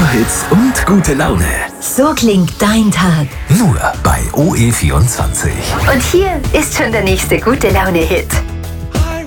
Superhits und gute Laune. So klingt dein Tag. Nur bei OE24. Und hier ist schon der nächste gute Laune-Hit.